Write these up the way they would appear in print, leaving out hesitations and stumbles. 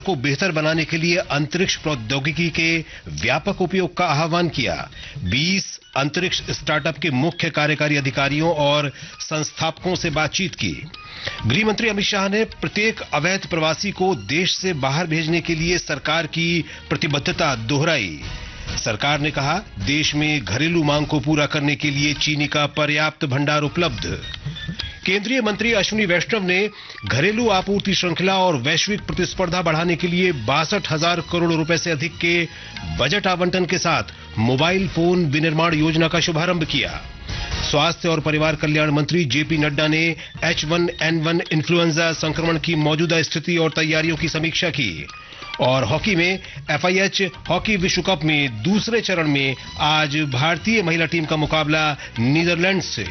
को बेहतर बनाने के लिए अंतरिक्ष प्रौद्योगिकी के व्यापक उपयोग का आह्वान किया। 20 अंतरिक्ष स्टार्टअप के मुख्य कार्यकारी अधिकारियों और संस्थापकों से बातचीत की। गृह मंत्री अमित शाह ने प्रत्येक अवैध प्रवासी को देश से बाहर भेजने के लिए सरकार की प्रतिबद्धता दोहराई। सरकार ने कहा, देश में घरेलू मांग को पूरा करने के लिए चीनी का पर्याप्त भंडार उपलब्ध। केंद्रीय मंत्री अश्विनी वैष्णव ने घरेलू आपूर्ति श्रृंखला और वैश्विक प्रतिस्पर्धा बढ़ाने के लिए 62,000 करोड़ रुपए से अधिक के बजट आवंटन के साथ मोबाइल फोन विनिर्माण योजना का शुभारंभ किया। स्वास्थ्य और परिवार कल्याण मंत्री जेपी नड्डा ने H1N1 इन्फ्लुएंजा संक्रमण की मौजूदा स्थिति और तैयारियों की समीक्षा की। और हॉकी में FIH हॉकी विश्व कप में दूसरे चरण में आज भारतीय महिला टीम का मुकाबला नीदरलैंड से।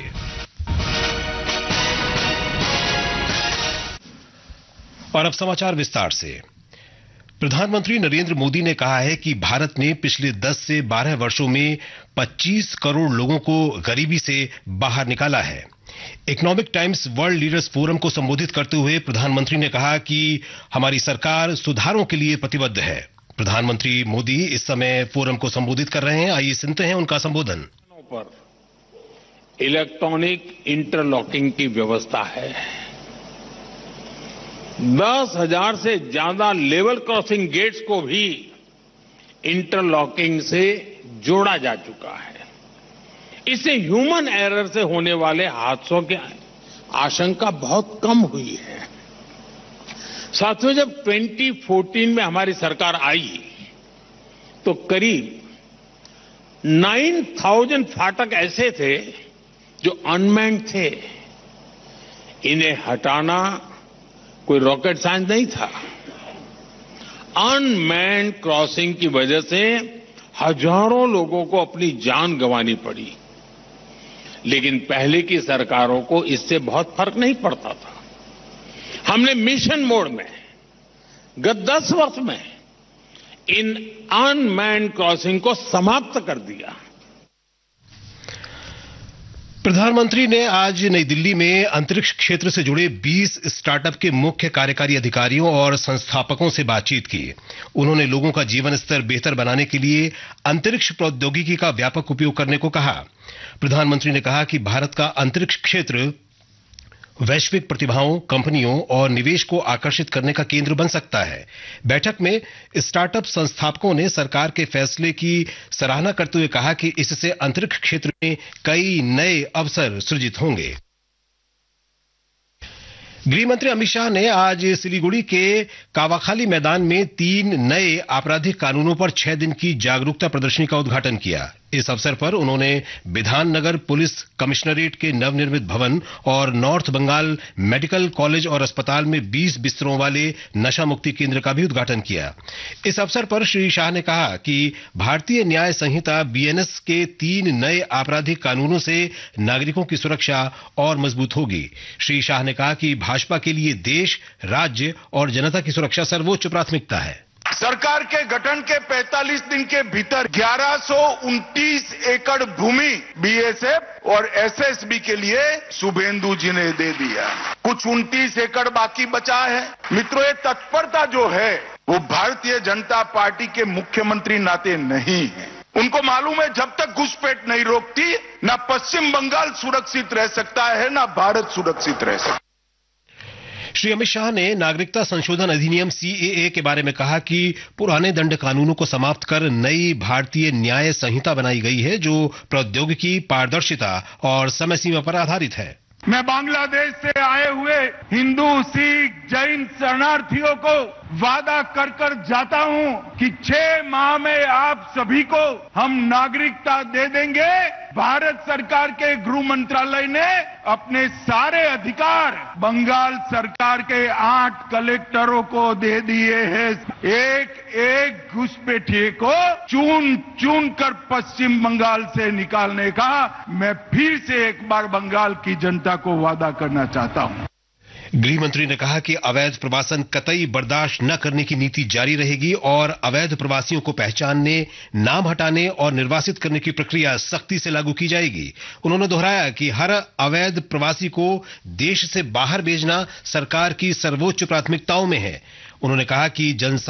और अब समाचार विस्तार से। प्रधानमंत्री नरेंद्र मोदी ने कहा है कि भारत ने पिछले 10 से 12 वर्षों में 25 करोड़ लोगों को गरीबी से बाहर निकाला है। Economic times world leaders forum को संबोधित करते हुए प्रधानमंत्री ने कहा कि हमारी सरकार सुधारों के लिए प्रतिबद्ध है। प्रधानमंत्री मोदी इस समय फोरम को संबोधित कर रहे हैं। आइए सुनते हैं उनका संबोधन। पर इलेक्ट्रॉनिक इंटरलॉकिंग की व्यवस्था है। 10,000 से ज्यादा लेवल क्रॉसिंग गेट्स को भी इंटरलॉकिंग से जोड़ा जा चुका है। इससे ह्यूमन एरर से होने वाले हादसों की आशंका बहुत कम हुई है। साथियों, जब 2014 में हमारी सरकार आई तो करीब 9,000 फाटक ऐसे थे जो अनमैन्ड थे। इन्हें हटाना कोई रॉकेट साइंस नहीं था। अनमैन्ड क्रॉसिंग की वजह से हजारों लोगों को अपनी जान गंवानी पड़ी, लेकिन पहले की सरकारों को इससे बहुत फर्क नहीं पड़ता था। हमने मिशन मोड में गत 10 वर्ष में इन अनमैन्ड क्रॉसिंग को समाप्त कर दिया। प्रधानमंत्री ने आज नई दिल्ली में अंतरिक्ष क्षेत्र से जुड़े 20 स्टार्टअप के मुख्य कार्यकारी अधिकारियों और संस्थापकों से बातचीत की। उन्होंने लोगों का जीवन स्तर बेहतर बनाने के लिए अंतरिक्ष प्रौद्योगिकी का व्यापक उपयोग करने को कहा। प्रधानमंत्री ने कहा कि भारत का अंतरिक्ष क्षेत्र वैश्विक प्रतिभाओं, कंपनियों और निवेश को आकर्षित करने का केंद्र बन सकता है। बैठक में स्टार्टअप संस्थापकों ने सरकार के फैसले की सराहना करते हुए कहा कि इससे अंतरिक्ष क्षेत्र में कई नए अवसर सृजित होंगे। गृह मंत्री अमित शाह ने आज सिलीगुड़ी के कावाखाली मैदान में 3 नए आपराधिक कानूनों पर 6 दिन की जागरूकता प्रदर्शनी का उद्घाटन किया। इस अवसर पर उन्होंने विधाननगर पुलिस कमिश्नरेट के नवनिर्मित भवन और नॉर्थ बंगाल मेडिकल कॉलेज और अस्पताल में 20 बिस्तरों वाले नशा मुक्ति केंद्र का भी उद्घाटन किया। इस अवसर पर श्री शाह ने कहा कि भारतीय न्याय संहिता BNS के 3 नए आपराधिक कानूनों से नागरिकों की सुरक्षा और मजबूत होगी। श्री शाह ने कहा कि भाजपा के लिए देश, राज्य और जनता की सुरक्षा सर्वोच्च प्राथमिकता है। सरकार के गठन के 45 दिन के भीतर 1129 एकड़ भूमि BSF और SSB के लिए शुभेंदु जी ने दे दिया। कुछ 29 एकड़ बाकी बचा है। मित्रों, ये तत्परता जो है वो भारतीय जनता पार्टी के मुख्यमंत्री नाते नहीं है। उनको मालूम है जब तक घुसपैठ नहीं रोकती ना पश्चिम बंगाल सुरक्षित रह सकता है ना भारत सुरक्षित रह सकता है। श्री अमित शाह ने नागरिकता संशोधन अधिनियम CAA के बारे में कहा कि पुराने दंड कानूनों को समाप्त कर नई भारतीय न्याय संहिता बनाई गई है जो प्रौद्योगिकी, पारदर्शिता और समय सीमा पर आधारित है। मैं बांग्लादेश से आए हुए हिंदू, सिख, जैन शरणार्थियों को वादा कर कर जाता हूं कि 6 माह में आप सभी को हम नागरिकता दे देंगे। भारत सरकार के गृह मंत्रालय ने अपने सारे अधिकार बंगाल सरकार के 8 कलेक्टरों को दे दिए हैं। एक घुसपैठिए को चुन चुन कर पश्चिम बंगाल से निकालने का मैं फिर से एक बार बंगाल की जनता को वादा करना चाहता हूं। गृह मंत्री ने कहा कि अवैध प्रवासन कतई बर्दाश्त न करने की नीति जारी रहेगी और अवैध प्रवासियों को पहचानने, नाम हटाने और निर्वासित करने की प्रक्रिया सख्ती से लागू की जाएगी। उन्होंने दोहराया कि हर अवैध प्रवासी को देश से बाहर भेजना सरकार की सर्वोच्च प्राथमिकताओं में है। उन्होंने कहा कि